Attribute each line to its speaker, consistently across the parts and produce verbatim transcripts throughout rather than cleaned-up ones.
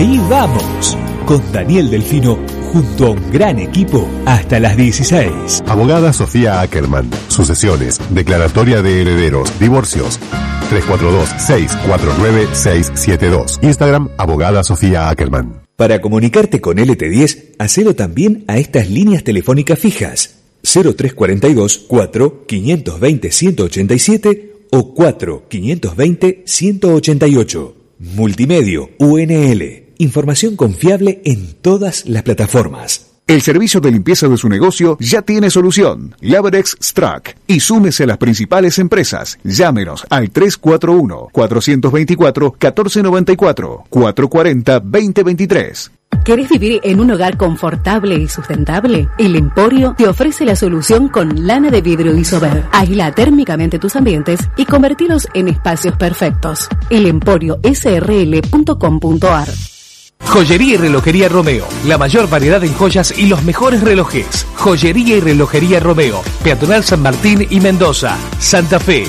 Speaker 1: Ahí vamos, con Daniel Delfino, junto a un gran equipo, hasta las dieciséis.
Speaker 2: Abogada Sofía Ackerman. Sucesiones, declaratoria de herederos, divorcios. tres cuatro dos, seis cuatro nueve, seis siete dos. Instagram, abogada Sofía Ackerman.
Speaker 1: Para comunicarte con L T diez, hacelo también a estas líneas telefónicas fijas. cero tres cuatro dos, cuatro, cinco dos cero, uno ocho siete o cuatro, cinco dos cero, uno ocho ocho. Multimedio U N L. Información confiable en todas las plataformas.
Speaker 3: El servicio de limpieza de su negocio ya tiene solución. Laverex Strack. Y súmese a las principales empresas. Llámenos al tres cuatro uno, cuatro dos cuatro, uno cuatro nueve cuatro, cuatro cuatro cero, dos cero dos tres.
Speaker 4: ¿Querés vivir en un hogar confortable y sustentable? El Emporio te ofrece la solución con lana de vidrio Isover. Aísla térmicamente tus ambientes y convertirlos en espacios perfectos. el emporio s r l punto com punto a r.
Speaker 5: Joyería y relojería Romeo. La mayor variedad en joyas y los mejores relojes. Joyería y relojería Romeo. Peatonal San Martín y Mendoza. Santa Fe.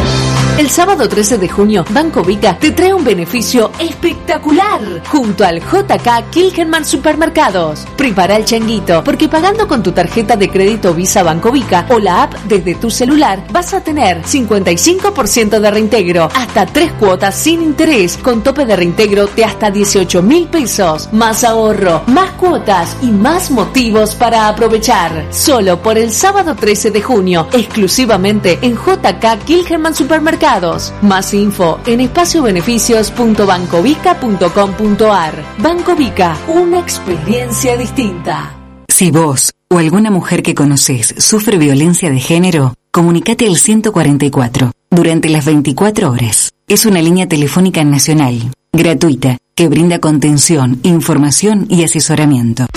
Speaker 6: El sábado trece de junio, Banco Vica te trae un beneficio espectacular junto al J K Kilgenman Supermercados. Prepara el changuito, porque pagando con tu tarjeta de crédito Visa Banco Vica o la app desde tu celular, vas a tener cincuenta y cinco por ciento de reintegro, hasta tres cuotas sin interés, con tope de reintegro de hasta dieciocho mil pesos. Más ahorro, más cuotas y más motivos para aprovechar. Solo por el sábado trece de junio, exclusivamente en J K Kilgenman Supermercados. Más info en espacio beneficios punto bancovica punto com punto a r. Banco Vica, una experiencia distinta.
Speaker 7: Si vos o alguna mujer que conoces sufre violencia de género, comunicate al ciento cuarenta y cuatro durante las veinticuatro horas. Es una línea telefónica nacional, gratuita, que brinda contención, información y asesoramiento.